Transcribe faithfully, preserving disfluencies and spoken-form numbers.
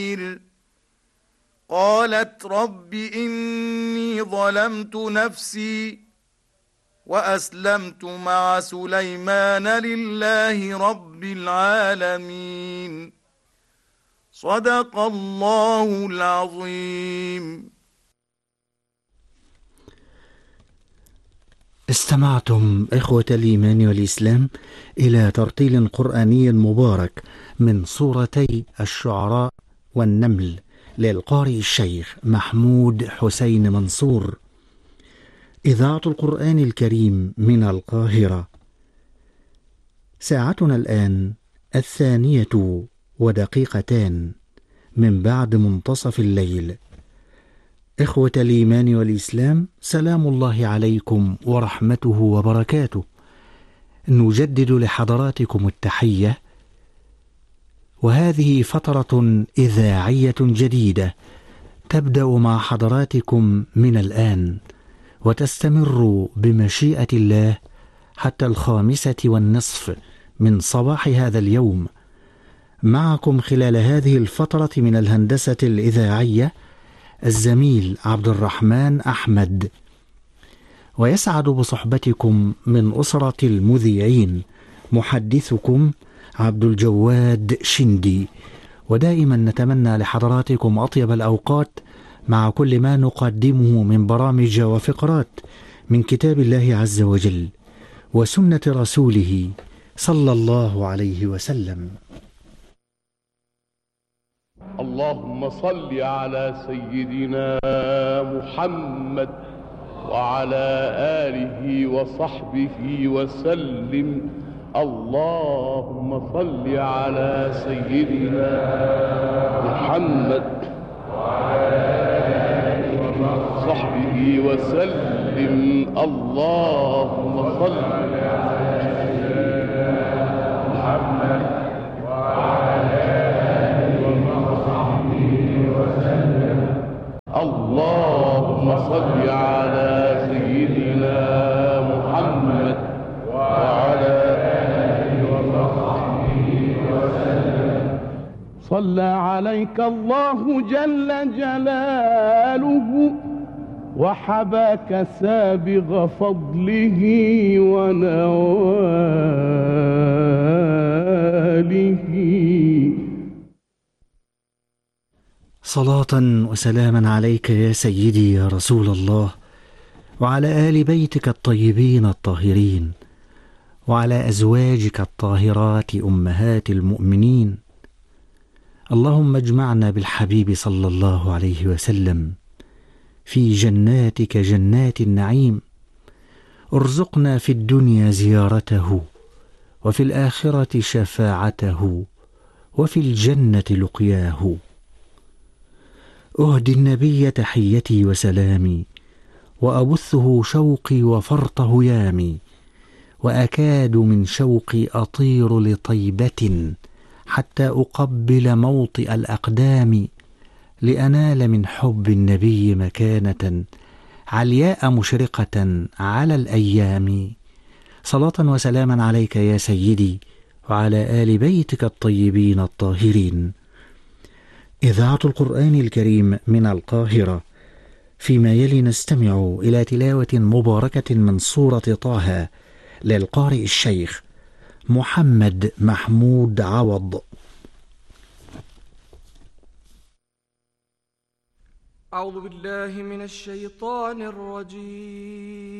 قالت رب إني ظلمت نفسي وأسلمت مع سليمان لله رب العالمين. صدق الله العظيم. استمعتم إخوة الإيمان والإسلام إلى ترتيل قرآني مبارك من سورتي الشعراء والنمل للقارئ الشيخ محمود حسين منصور. إذاعة القرآن الكريم من القاهرة. ساعتنا الآن الثانية ودقيقتان من بعد منتصف الليل. إخوة الإيمان والإسلام، سلام الله عليكم ورحمته وبركاته. نجدد لحضراتكم التحية، وهذه فترة إذاعية جديدة تبدأ مع حضراتكم من الآن وتستمر بمشيئة الله حتى الخامسة والنصف من صباح هذا اليوم. معكم خلال هذه الفترة من الهندسة الإذاعية الزميل عبد الرحمن أحمد، ويسعد بصحبتكم من أسرة المذيعين محدثكم عبد الجواد شندي. ودائما نتمنى لحضراتكم أطيب الأوقات مع كل ما نقدمه من برامج وفقرات من كتاب الله عز وجل وسنة رسوله صلى الله عليه وسلم. اللهم صل على سيدنا محمد وعلى آله وصحبه وسلم. اللهم صل على سيدنا محمد وعلى آله وصحبه وسلم. اللهم صل على سيدنا محمد وعلى آله وصحبه وسلم. اللهم صل على سيدنا محمد وعلى آله وصحبه وسلم. صلى عليك الله جل جلاله وحباك سابغ فضله ونواله. صلاة وسلاما عليك يا سيدي يا رسول الله، وعلى آل بيتك الطيبين الطاهرين، وعلى أزواجك الطاهرات أمهات المؤمنين. اللهم اجمعنا بالحبيب صلى الله عليه وسلم في جناتك جنات النعيم. ارزقنا في الدنيا زيارته، وفي الآخرة شفاعته، وفي الجنة لقياه. أهدي النبي تحيتي وسلامي، وأبثه شوقي وفرط هيامي، وأكاد من شوقي أطير لطيبة حتى أقبل موطئ الأقدام، لأنال من حب النبي مكانة علياء مشرقة على الأيام. صلاة وسلاما عليك يا سيدي وعلى آل بيتك الطيبين الطاهرين. إذاعة القرآن الكريم من القاهرة. فيما يلي نستمع إلى تلاوة مباركة من سورة طه للقارئ الشيخ محمد محمود عوض. أعوذ بالله من الشيطان الرجيم.